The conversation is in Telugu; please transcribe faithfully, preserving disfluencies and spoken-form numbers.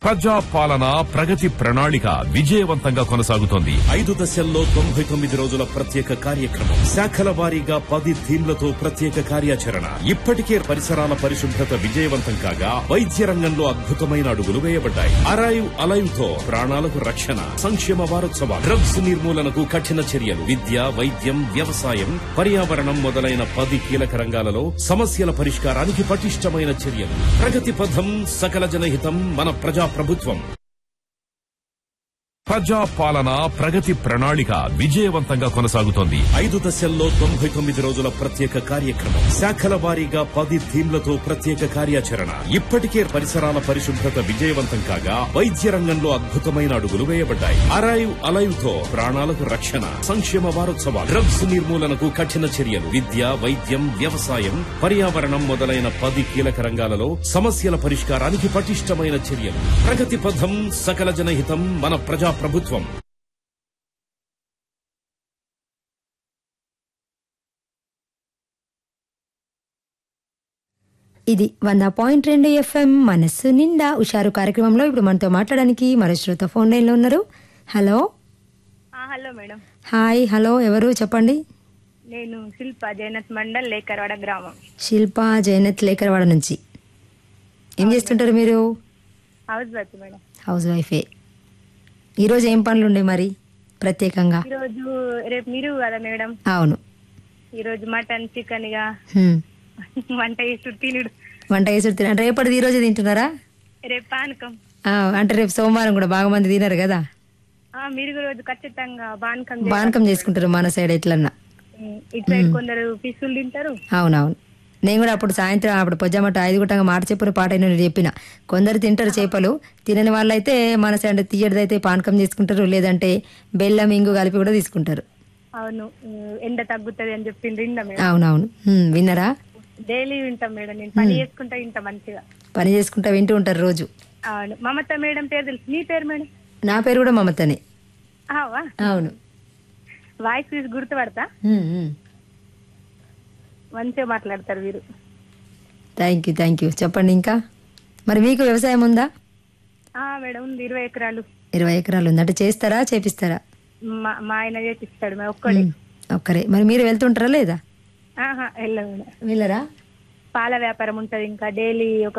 ప్రజా పాలన ప్రగతి ప్రణాళిక విజయవంతంగా కొనసాగుతోంది. ఐదు దశల్లో తొంభై తొమ్మిది రోజుల ప్రత్యేక కార్యక్రమం, శాఖల వారీగా పది థీమ్లతో ప్రత్యేక కార్యాచరణ. ఇప్పటికే పరిసరాల పరిశుభ్రత విజయవంతం కాగా వైద్య రంగంలో అద్భుతమైన అడుగులు వేయబడ్డాయి. అరైవ్ అలైవ్ తో ప్రాణాలకు రక్షణ. సంక్షేమ వారోత్సవాలు, డ్రగ్స్ నిర్మూలనకు కఠిన చర్యలు, విద్య, వైద్యం, వ్యవసాయం, పర్యావరణం మొదలైన పది కీలక రంగాలలో సమస్యల పరిష్కారానికి పటిష్టమైన చర్యలు. ప్రగతి పథం, సకల జనహితం, మన ప్రజా ప్రభుత్వం. ప్రజా పాలన ప్రగతి ప్రణాళిక విజయవంతంగా కొనసాగుతోంది. ఐదు దశల్లో తొంభై తొమ్మిది రోజుల ప్రత్యేక కార్యక్రమం, శాఖల వారీగా పది థీమ్లతో ప్రత్యేక కార్యాచరణ. ఇప్పటికే పరిసరాల పరిశుభ్రత విజయవంతం కాగా వైద్య రంగంలో అద్భుతమైన అడుగులు వేయబడ్డాయి. అరైవ్ అలైవ్ తో ప్రాణాలకు రక్షణ. సంక్షేమ వారోత్సవాలు, డ్రగ్స్ నిర్మూలనకు కఠిన చర్యలు, విద్య, వైద్యం, వ్యవసాయం, పర్యావరణం మొదలైన పది కీలక రంగాలలో సమస్యల పరిష్కారానికి పటిష్టమైన చర్యలు. ప్రగతి పథం, సకల జనహితం, మన ప్రజా ప్రభుత్వం. ఇది వంద పాయింట్ రెండు ఎఫ్ఎం మనస్సు నిండా హుషారు కార్యక్రమంలో ఇప్పుడు మనతో మాట్లాడడానికి మరో శ్రోత ఫోన్ లైన్ లో ఉన్నారు. Hello. Hello madam. Hi. Hello, ఎవరు చెప్పండి? నేను శిల్ప, జైనత్ మండల్, లేకరవాడ గ్రామం. శిల్ప, జైనత్, లేకరవాడ నుంచి. ఏం చేస్తుంటారు మీరు? House wife madam. హౌస్ వైఫే. ఈరోజు ఏం పనులు ఉండే మరి ప్రత్యేకంగా? ఈరోజు రేపు మీరు కదా మేడం? అవును. ఈరోజు మటన్, చికెన్ ఇక వంట చేస్తూ తినుడు. వంట చేసి తిన రేపటిది ఈ రోజు తింటున్నారా? రేపు పానకం. అంటే రేపు సోమవారం కూడా బాగా మంది తినరు కదా. మీరు రోజు ఖచ్చితంగా బానకం బానకం చేసుకుంటారు మన సైడ్ ఎట్లన్నా. ఇటు సైడ్ కొందరు పిసులు తింటారు. అవునవును. నేను కూడా అప్పుడు సాయంత్రం అప్పుడు పొద్దుమట ఐదు గుట్టంగా మాట చెప్పున పాట నేను చెప్పిన, కొందరు తింటారు చేపలు, తినని వాళ్ళైతే మన సైడ్ తీయడదైతే పానకం చేసుకుంటారు, లేదంటే బెల్లం ఇంగు కలిపి కూడా తీసుకుంటారు. అవును, ఎండ తగ్గుతుంది అని చెప్పింది. అవునవును, విన్నరా? డైలీ వింటాం మేడం. నేను పని చేసుకుంటా వింటా, మంచిగా పని చేసుకుంటా వింటూ ఉంటారు రోజు. అవును. మమత మేడం పేరు తెలుసు. మీ పేరు మేడం? నా పేరు కూడా మమతనే. అవును. వాయిస్ చూసి గుర్తుపడతా. మంచిగా మాట్లాడతారు మీరు. Thank you thank you. చెప్పండి ఇంకా. మరి మీకు వ్యవసాయం ఉందా? మేడం ఉంది, ఇరవై ఎకరాలు. ఇరవై ఎకరాలు ఉంది. అంటే చేస్తారా, చేపిస్తారా? మా ఆయన చేపిస్తాడు, ఒక్కడే. ఒక్కరే. మరి మీరు వెళ్తుంటారా లేదా? వెళ్ళ వెళ్ళరా? పాల వ్యాపారం ఉంటది, ఇంకా డైలీ ఒక